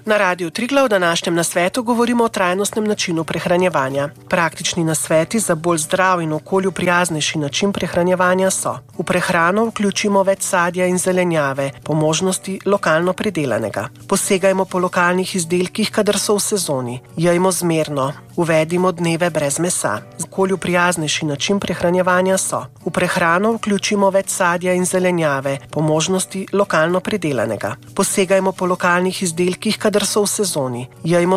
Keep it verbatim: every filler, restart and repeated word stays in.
Na Radiu Triglav v današnjem nasvetu govorimo o trajnostnem načinu prehranjevanja. Praktični nasveti za bolj zdrav in okolju prijaznejši način prehranjevanja so: v prehrano vključimo več sadja in zelenjave, po možnosti lokalno pridelanega. Posegajmo po lokalnih izdelkih, kadar so v sezoni. Jejmo zmerno. Uvedimo dneve brez mesa. Za okolju prijaznejši način prehranjevanja so: v prehrano vključimo več sadja in zelenjave, po možnosti lokalno pridelanega. Posegajmo po lokalnih izdelkih, kadar so v sezoni. Jejmo